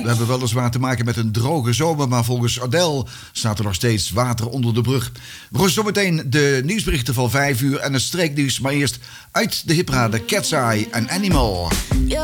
We hebben weliswaar te maken met een droge zomer, maar volgens Adele staat er nog steeds water onder de brug. We gaan zo meteen de nieuwsberichten van 5 uur en het streeknieuws, maar eerst uit de hitparade Cat's Eye en Animal. Yo,